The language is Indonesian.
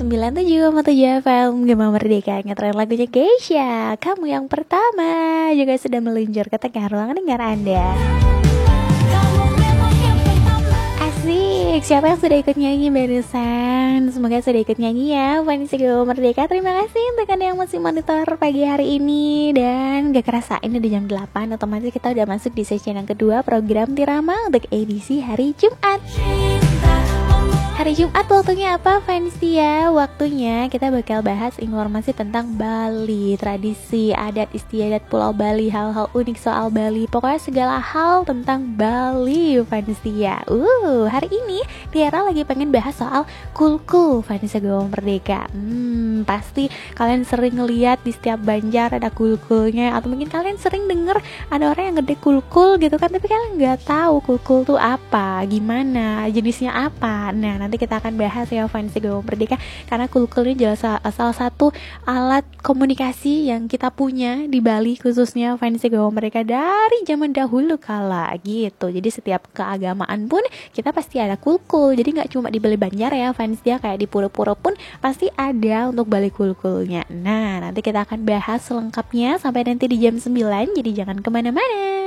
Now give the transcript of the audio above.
97,7 FM Gema Merdeka, ngetren lagunya Keisha. Kamu yang pertama juga sudah meluncur ke tengah ruang dengar Anda. Asik, siapa yang sudah ikut nyanyi barusan? Semoga sudah ikut nyanyi ya fans Gema Merdeka. Terima kasih untuk Anda yang masih monitor pagi hari ini. Dan gak kerasa ini udah jam 8, otomatis kita udah masuk di sesi yang kedua program Tirama untuk edisi hari Jumat. Hari Jumat waktunya apa fans ya? Waktunya kita bakal bahas informasi tentang Bali, tradisi, adat istiadat Pulau Bali, hal-hal unik soal Bali. Pokoknya segala hal tentang Bali fans ya. Hari ini Tiara lagi pengen bahas soal kulkul fans Gema Merdeka. Pasti kalian sering ngeliat di setiap banjar ada kulkulnya, atau mungkin kalian sering denger ada orang yang gede kulkul gitu kan, tapi kalian nggak tahu kulkul tuh apa, gimana, jenisnya apa. Nah, nanti kita akan bahas ya fans Gema Merdeka, karena kulkul ini jelas salah satu alat komunikasi yang kita punya di Bali, khususnya fans Gema Merdeka dari zaman dahulu kala gitu. Jadi setiap keagamaan pun kita pasti ada kulkul. Jadi nggak cuma di Bali Banjar ya fans dia, kayak di pura-pura pun pasti ada untuk Bali kulkulnya. Nah, nanti kita akan bahas selengkapnya sampai nanti di jam 9, jadi jangan kemana-mana.